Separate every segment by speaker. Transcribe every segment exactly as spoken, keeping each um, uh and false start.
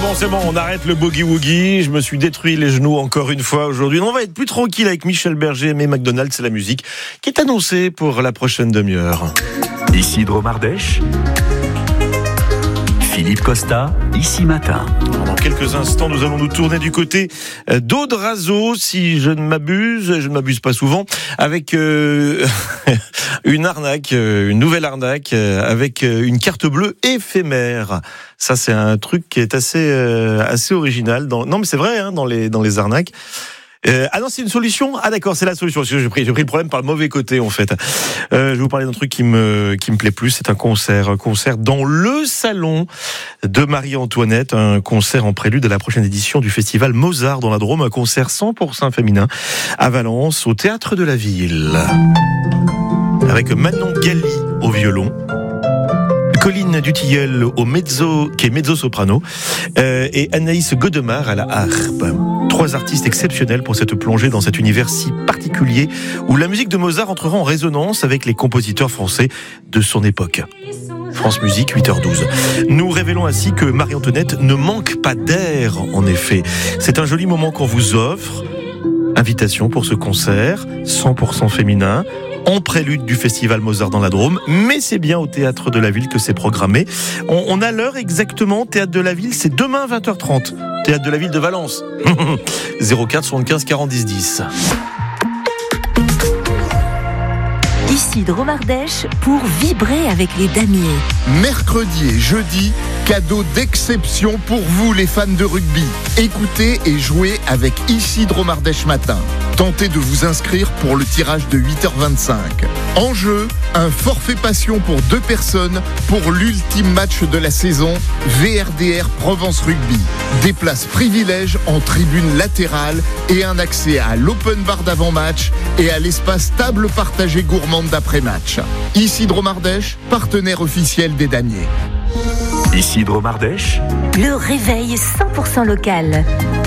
Speaker 1: bon, c'est bon, on arrête le boogie-woogie. Je me suis détruit les genoux encore une fois aujourd'hui. On va être plus tranquille avec Michel Berger et Aimé McDonald. C'est la musique qui est annoncée pour la prochaine demi-heure.
Speaker 2: Isidro Mardèche, Philippe Costa, Ici Matin.
Speaker 1: Dans quelques instants, nous allons nous tourner du côté d'Audrazo, si je ne m'abuse, je ne m'abuse pas souvent, avec euh, une arnaque, une nouvelle arnaque, avec une carte bleue éphémère. Ça, c'est un truc qui est assez, euh, assez original. Dans... Non, mais c'est vrai, hein, dans les, dans les arnaques. Euh, ah non, c'est une solution. Ah d'accord, c'est la solution. J'ai pris, j'ai pris le problème par le mauvais côté en fait. Euh, je vais vous parler d'un truc qui me qui me plaît plus. C'est un concert, un concert dans le salon de Marie-Antoinette, un concert en prélude à la prochaine édition du festival Mozart dans la Drôme, un concert cent pour cent féminin à Valence, au Théâtre de la Ville, avec Manon Galli au violon, Colline Dutilleul au mezzo, qui est mezzo-soprano, euh, et Anaïs Godemar à la harpe. Trois artistes exceptionnels pour cette plongée dans cet univers si particulier où la musique de Mozart entrera en résonance avec les compositeurs français de son époque. France Musique, huit heures douze. Nous révélons ainsi que Marie-Antoinette ne manque pas d'air, en effet. C'est un joli moment qu'on vous offre. Invitation pour ce concert, cent pour cent féminin, en prélude du festival Mozart dans la Drôme, mais c'est bien au Théâtre de la Ville que c'est programmé. On, on a l'heure exactement, Théâtre de la Ville, c'est demain vingt heures trente. Théâtre de la Ville de Valence. zéro quatre soixante-quinze quarante dix dix.
Speaker 3: Isidro Mardèche pour vibrer avec les damiers.
Speaker 4: Mercredi et jeudi, cadeau d'exception pour vous les fans de rugby. Écoutez et jouez avec Isidro Mardèche Matin. Tentez de vous inscrire pour le tirage de huit heures vingt-cinq. En jeu, un forfait passion pour deux personnes pour l'ultime match de la saison, V R D R Provence Rugby. Des places privilèges en tribune latérale et un accès à l'open bar d'avant-match et à l'espace table partagée gourmande d'après-match. Isidro Mardèche, partenaire officiel des damiers.
Speaker 2: Isidro Mardèche,
Speaker 3: Le réveil cent pour cent local.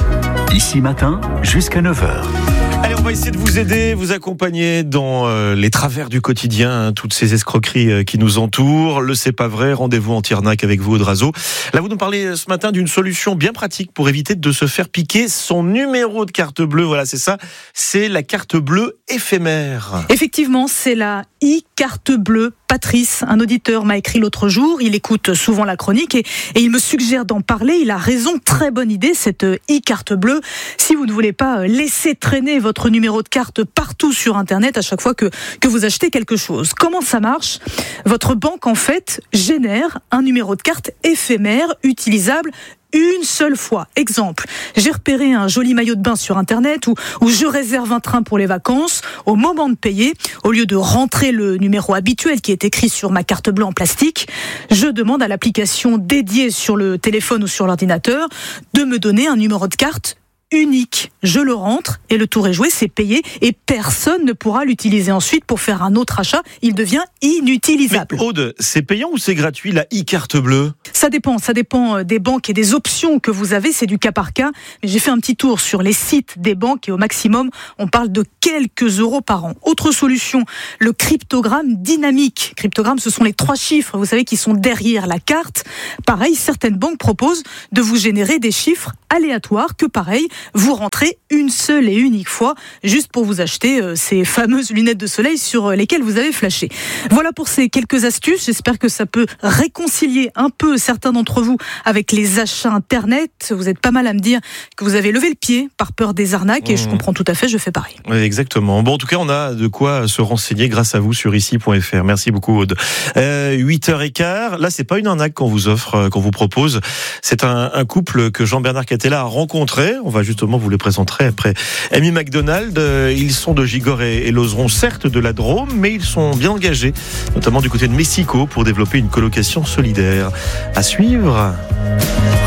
Speaker 2: Ici Matin, jusqu'à neuf heures.
Speaker 1: Allez, on va essayer de vous aider, vous accompagner dans euh, les travers du quotidien, hein, toutes ces escroqueries euh, qui nous entourent. Le C'est pas vrai, rendez-vous anti-arnaque avec vous, Audrazo. Là, vous nous parlez ce matin d'une solution bien pratique pour éviter de se faire piquer son numéro de carte bleue. Voilà, c'est ça, c'est la carte bleue éphémère.
Speaker 5: Effectivement, c'est la e-carte bleue. Patrice, un auditeur, m'a écrit l'autre jour. Il écoute souvent la chronique et, et il me suggère d'en parler. Il a raison, très bonne idée, cette e-carte bleue. Si vous ne voulez pas laisser traîner votre numéro de carte partout sur Internet à chaque fois que, que vous achetez quelque chose. Comment ça marche ? Votre banque, en fait, génère un numéro de carte éphémère, utilisable une seule fois. Exemple, j'ai repéré un joli maillot de bain sur Internet où, où je réserve un train pour les vacances. Au moment de payer, au lieu de rentrer le numéro habituel qui est écrit sur ma carte bleue en plastique, je demande à l'application dédiée sur le téléphone ou sur l'ordinateur de me donner un numéro de carte unique. Je le rentre et le tour est joué, c'est payé et personne ne pourra l'utiliser ensuite pour faire un autre achat. Il devient inutilisable.
Speaker 1: Mais Aude, c'est payant ou c'est gratuit la e-carte bleue ?
Speaker 5: Ça dépend, ça dépend des banques et des options que vous avez, c'est du cas par cas. Mais j'ai fait un petit tour sur les sites des banques et au maximum, on parle de quelques euros par an. Autre solution, le cryptogramme dynamique. Cryptogramme, ce sont les trois chiffres, vous savez, qui sont derrière la carte. Pareil, certaines banques proposent de vous générer des chiffres aléatoires que pareil, vous rentrez une seule et unique fois, juste pour vous acheter euh, ces fameuses lunettes de soleil sur lesquelles vous avez flashé. Voilà pour ces quelques astuces. J'espère que ça peut réconcilier un peu certains d'entre vous avec les achats Internet. Vous êtes pas mal à me dire que vous avez levé le pied par peur des arnaques, et mmh. je comprends tout à fait, je fais pareil.
Speaker 1: Oui, exactement. Bon, en tout cas, on a de quoi se renseigner grâce à vous sur ici point f r. Merci beaucoup, Aude. Euh, huit heures quinze. Là, c'est pas une arnaque qu'on vous offre, qu'on vous propose. C'est un, un couple que Jean-Bernard Catella a rencontré. On va justement vous les présenter après Aimé McDonald. Ils sont de Gigord et, et Lauzeron, certes de la Drôme, mais ils sont bien engagés, notamment du côté de Mexico, pour développer une colocation solidaire. À suivre.